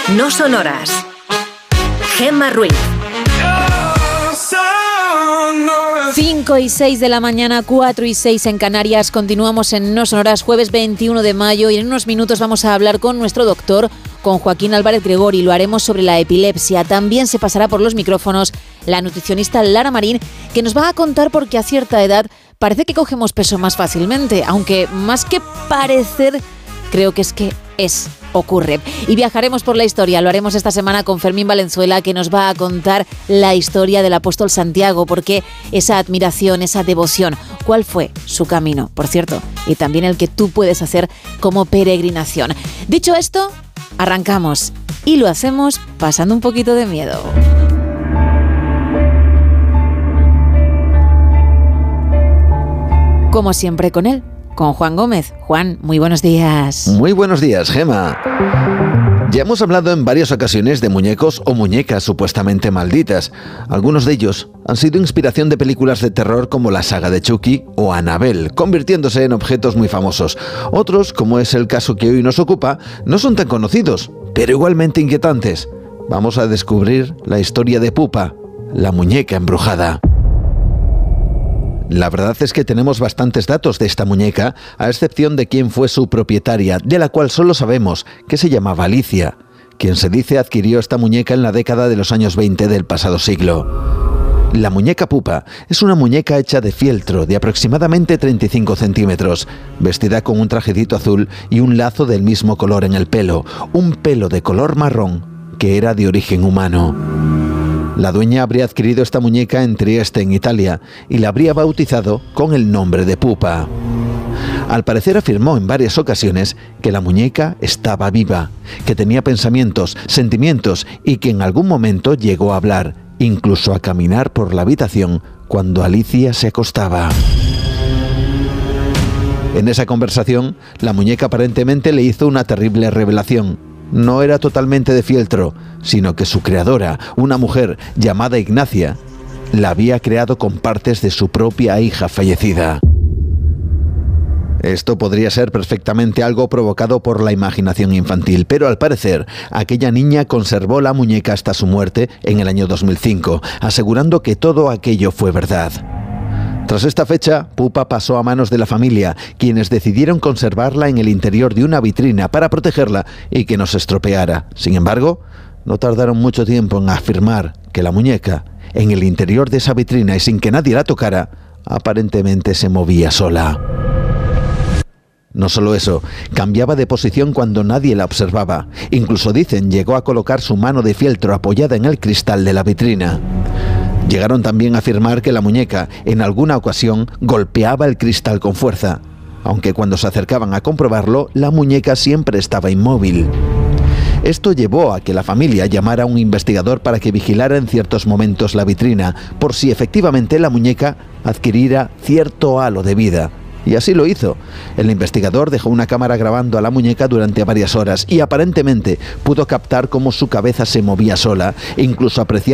No Sonoras. Gemma Ruiz. 5 y 6 de la mañana, 4 y 6 en Canarias. Continuamos en No Sonoras, jueves 21 de mayo, y en unos minutos vamos a hablar con nuestro doctor, con Joaquín Álvarez Gregori. Lo haremos sobre la epilepsia. También se pasará por los micrófonos la nutricionista Lara Marín, que nos va a contar por qué a cierta edad parece que cogemos peso más fácilmente, aunque más que parecer, creo que ocurre. Y viajaremos por la historia. Lo haremos esta semana con Fermín Valenzuela, que nos va a contar la historia del apóstol Santiago, porque esa admiración, esa devoción, ¿cuál fue su camino? Por cierto, y también el que tú puedes hacer como peregrinación. Dicho esto, arrancamos y lo hacemos pasando un poquito de miedo. Como siempre con él, con Juan Gómez. Juan, muy buenos días. Muy buenos días, Gemma. Ya hemos hablado en varias ocasiones de muñecos o muñecas supuestamente malditas. Algunos de ellos han sido inspiración de películas de terror como la saga de Chucky o Annabelle, convirtiéndose en objetos muy famosos. Otros, como es el caso que hoy nos ocupa, no son tan conocidos, pero igualmente inquietantes. Vamos a descubrir la historia de Pupa, la muñeca embrujada. La verdad es que tenemos bastantes datos de esta muñeca, a excepción de quién fue su propietaria, de la cual solo sabemos que se llamaba Alicia, quien se dice adquirió esta muñeca en la década de los años 20 del pasado siglo. La muñeca Pupa es una muñeca hecha de fieltro de aproximadamente 35 centímetros, vestida con un trajecito azul y un lazo del mismo color en el pelo, un pelo de color marrón que era de origen humano. La dueña habría adquirido esta muñeca en Trieste, en Italia, y la habría bautizado con el nombre de Pupa. Al parecer afirmó en varias ocasiones que la muñeca estaba viva, que tenía pensamientos, sentimientos y que en algún momento llegó a hablar, incluso a caminar por la habitación cuando Alicia se acostaba. En esa conversación, la muñeca aparentemente le hizo una terrible revelación. No era totalmente de fieltro, sino que su creadora, una mujer llamada Ignacia, la había creado con partes de su propia hija fallecida. Esto podría ser perfectamente algo provocado por la imaginación infantil, pero al parecer, aquella niña conservó la muñeca hasta su muerte en el año 2005, asegurando que todo aquello fue verdad. Tras esta fecha, Pupa pasó a manos de la familia, quienes decidieron conservarla en el interior de una vitrina para protegerla y que no se estropeara. Sin embargo, no tardaron mucho tiempo en afirmar que la muñeca, en el interior de esa vitrina y sin que nadie la tocara, aparentemente se movía sola. No solo eso, cambiaba de posición cuando nadie la observaba. Incluso dicen, llegó a colocar su mano de fieltro apoyada en el cristal de la vitrina. Llegaron también a afirmar que la muñeca, en alguna ocasión, golpeaba el cristal con fuerza, aunque cuando se acercaban a comprobarlo, la muñeca siempre estaba inmóvil. Esto llevó a que la familia llamara a un investigador para que vigilara en ciertos momentos la vitrina, por si efectivamente la muñeca adquiriera cierto halo de vida. Y así lo hizo. El investigador dejó una cámara grabando a la muñeca durante varias horas y aparentemente pudo captar cómo su cabeza se movía sola e incluso apreciar